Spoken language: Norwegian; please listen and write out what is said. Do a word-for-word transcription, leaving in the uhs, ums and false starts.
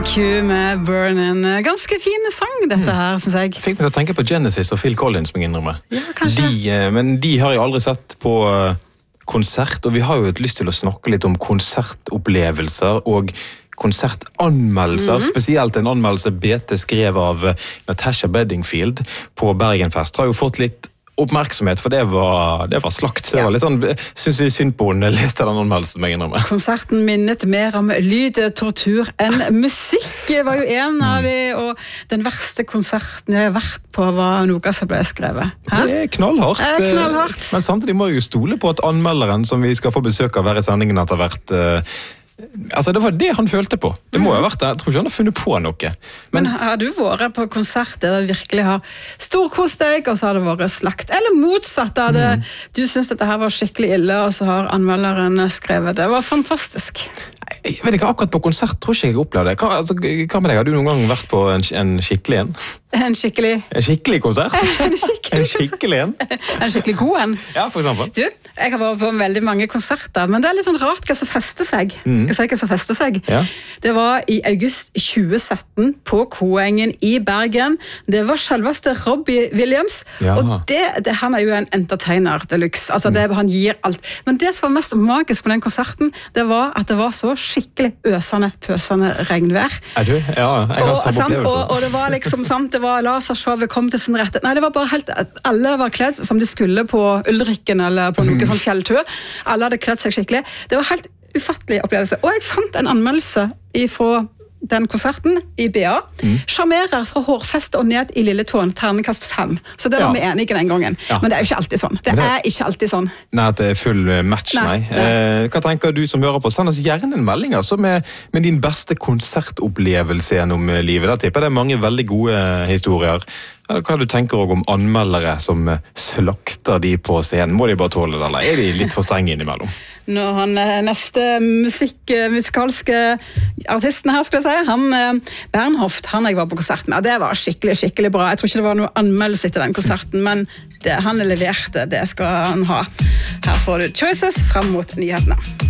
Q med Burnin. Ganske fin sang dette her, synes jeg. Fikk meg til å tenke på Genesis og Phil Collins, må jeg innrømme. Ja, kanskje. De, men de har jeg aldri sett på konsert, og vi har jo lyst til å snakke litt om konsertopplevelser og konsertanmeldelser, mm-hmm. spesielt en anmeldelse B T skrev av Natasha Bedingfield på Bergenfest, har jo fått litt oppmerksomhet, for det var, det var slakt. Det var litt sånn, synes vi synd på hun leste den anmeldelsen, meg innrømme. Konserten minnet mer om lyd, tortur enn musikk, var jo en av de, og den verste konserten jeg har vært på var noe som ble skrevet. Hæ? Det er knallhardt. Det er knallhardt. Men samtidig må jeg jo stole på at anmelderen som vi skal få besøk av hver i sendingen etter hvert, altså det var det han følte på. Det må jo ha vært det. Jeg tror ikke han har funnet på noe. Men, Men har du vært på konsert der du virkelig har storkost deg, og så har det vært slakt? Eller motsatt, da det, mm. du synes dette her var skikkelig ille, og så har anmelderen skrevet det. Det var fantastisk. Jeg vet ikke, akkurat på konsert tror ikke jeg opplevde det. Hva, altså, hva med deg? Har du noen gang vært på en, en skikkelig en? En skikkelig... En skikkelig konsert? en skikkelig En skikkelig en? En skikkelig god en? Ja, for eksempel. Du, jeg har vært på veldig mange konserter, men det er litt sånn rart hva som fester seg. Mm. Hva sier hva som fester seg? Ja. Det var i august tjue sytten på Koengen i Bergen. Det var selveste Robbie Williams, ja. og det, det, han er jo en entertainer deluxe. Altså, det, han gir alt. Men det som var mest magisk på den konserten, det var at det var så skikkelig øsende, pøsende regnvær. Er du? Ja, jeg har samme opplevelse. Og, og det var liksom sant, det var lasershowet kom til sin rette. Nei, det var bare helt, alle var kledd som de skulle på Ulrikken eller på noe sånn fjelltur. Alle hadde kledd seg skikkelig. Det var helt ufattelig opplevelse. Og jeg fant en anmeldelse ifra den konserten i B A. Mm. Charmerer fra hårfest og ned i lille tåen, ternekast fem. Så det var ja. vi enige den gangen. Ja. Men det er jo ikke alltid sånn. Det, det er ikke alltid sånn. Nei, at det er full match, nei. nei. nei. Eh, hva tenker du som hører på? Send oss gjerne en melding altså, med, med din beste konsertopplevelse gjennom livet. Da tipper jeg det er mange veldig gode historier. Hva du tenker også om anmeldere som slakter de på scenen? Må de bare tåle det, eller er de litt for strenge innimellom? Nå, han neste musikk, musikalske artisten her, skulle jeg si, han Bernhoft, han jeg var på konserten med, det var skikkelig, skikkelig bra. Jeg tror ikke det var noe anmeldelse til den konserten, men det han leverte, det skal han ha. Her får du Choices frem mot nyhetene.